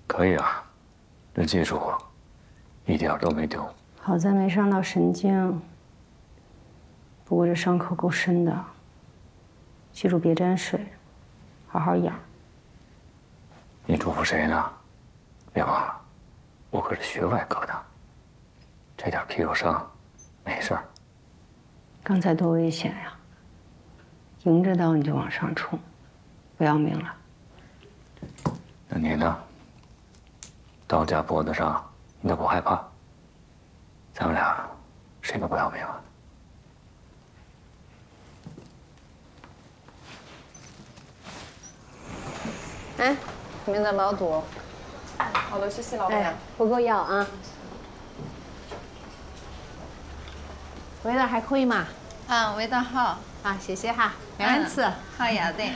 可以啊，这技术一点都没丢。 好在没伤到神经。不过这伤口够深的，记住别沾水，好好养。 你嘱咐谁呢？别忘了，我可是学外科的，这点皮肉伤，没事儿。 刚才多危险呀！迎着刀你就往上冲，不要命了。 那你呢？刀架脖子上，你都不害怕？咱们俩谁都不要命啊！ 哎，明天老肚。 好的，谢谢老板娘。 不够药啊。味道还可以嘛？ 啊，味道好。 啊，谢谢哈，慢慢吃。 好呀的。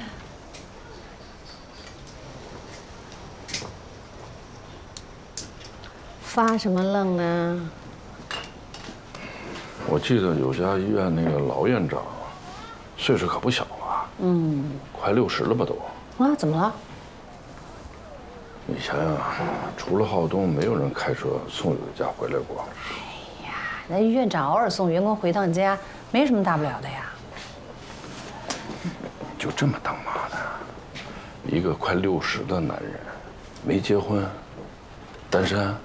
发什么愣呢？ 我记得有家医院那个老院长，岁数可不小啊。快60了吧都。 啊，怎么了？ 以前啊，除了浩东，没有人开车送有家回来过。 哎呀，那院长偶尔送员工回趟家，没什么大不了的呀。 就这么当妈的？一个快60的男人，没结婚，单身，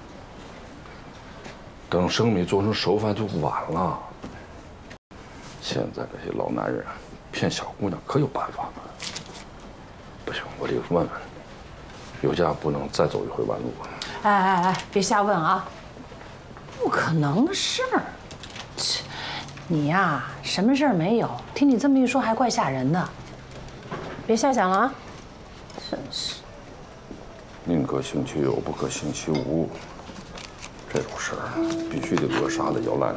等生米做成熟饭就晚了。现在这些老男人骗小姑娘可有办法呢。不行，我得问问。有家不能再走一回弯路。 哎，别瞎问啊！不可能的事儿。你呀，什么事儿没有？听你这么一说，还怪吓人的。别瞎想了啊！真是。 宁可信其有，不可信其无。这种事儿必须得扼杀的摇篮。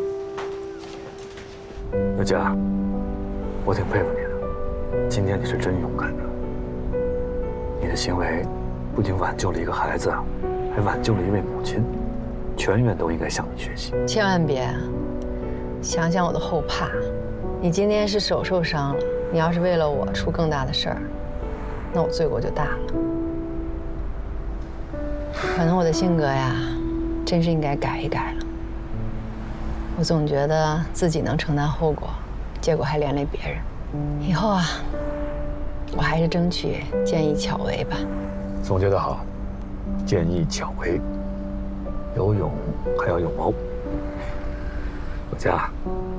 有家，我挺佩服你的，今天你是真勇敢的。你的行为不仅挽救了一个孩子，还挽救了一位母亲，全院都应该向你学习。 千万别想想我的后怕。你今天是手受伤了，你要是为了我出更大的事儿，那我罪过就大了。可能我的性格呀，真是应该改一改了。我总觉得自己能承担后果，结果还连累别人。以后啊，我还是争取见义巧为吧。 总结得好，见义巧为，有勇还要有谋。有家，